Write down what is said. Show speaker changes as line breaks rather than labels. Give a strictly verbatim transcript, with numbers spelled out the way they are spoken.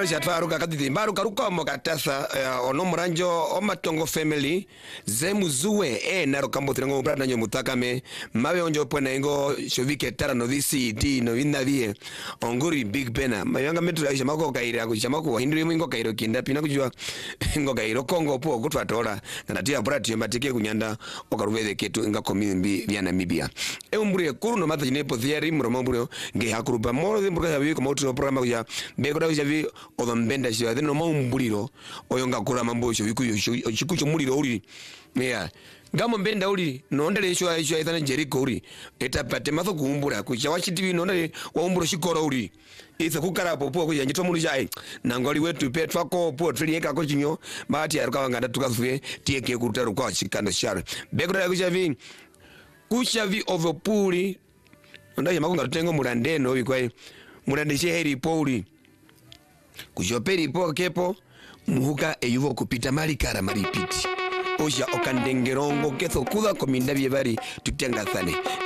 Ero chatwaruka kadidi mbaruka rukomo katasa uh, onomuranjo omatongo family zemuzuwe e naro kambotirango brana nyo mutakame mawe onjo pona ingo shovike tara no visi di no vinavie onguri big bena mayanga metu aisha mako kaira kuchamako wahinduri mwingo kairo kinda pina kujua ngo kairo kongo po kutwatora nganatia brati yamatike kunyanda okaruveze ketu inga komimbi vya Namibia e umbure kuru no mata jinepo theory muromomburio nge hakuruba moro mbuka yavi kama utu programa kuja bekoda kujavi odombenda shwa no maumbuliro oyonga kura mambosho vikuyo chikucho muliro uri yeah ngamo mbenda uri nondele shwa shwa ithana Jericho uri etapate matho kuumbura kucha wachitivi nondele waumburo shikoro uri itha kukara popo kuja njito mulu jai nangoli wetu petwa ko po trili eka ko chinyo bahati ya rukawa nganda tukafue tieke kurutaru kwa chikando shara bekoda kujavi kuchavi ovopuli ndaje makunga tutengo murandeno wikwae murandishe heri poli kujoperi po kepo muhuka eyuvo kupita mali kara maripiti oja okandengerongo ketho kuda kominda byevari tutenga thane